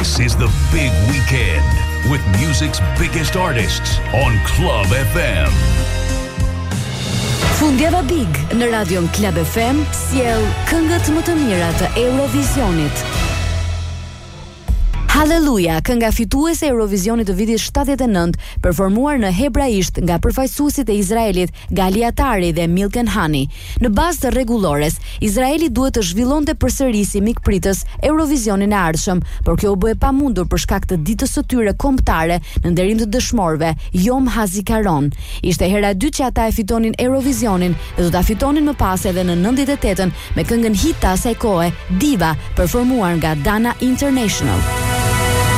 This is the big weekend with music's biggest artists on Club FM. Fundjava Big në radion Club FM sjell këngët më të mira të Eurovisionit. Halleluja, kënga fituese e Eurovisionit të vitit 79, performuar në hebraisht nga përfaqësuesit e Izraelit Gali Atari dhe Milken Hani. Në bazë të rregullores, Izraeli duhet të zhvillonte përsëri si mikpritës Eurovisionin e ardhshëm, por kjo u bë e pamundur për shkak të ditës së tyre kombëtare në nderim të dëshmorëve, Yom HaZikaron. Ishte hera e dytë që ata e fitonin Eurovisionin dhe do ta fitonin më pas edhe në 98-ën me këngën hit të asaj kohe, Diva, performuar nga Dana International.